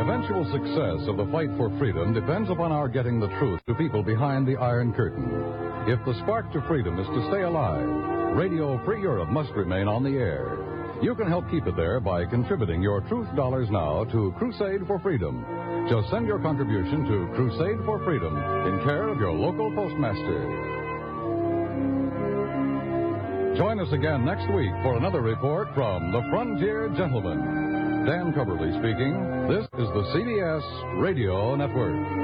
eventual success of the fight for freedom depends upon our getting the truth to people behind the Iron Curtain. If the spark to freedom is to stay alive, Radio Free Europe must remain on the air. You can help keep it there by contributing your truth dollars now to Crusade for Freedom. Just send your contribution to Crusade for Freedom in care of your local postmaster. Join us again next week for another report from the Frontier Gentleman. Dan Coverly speaking. This is the CBS Radio Network.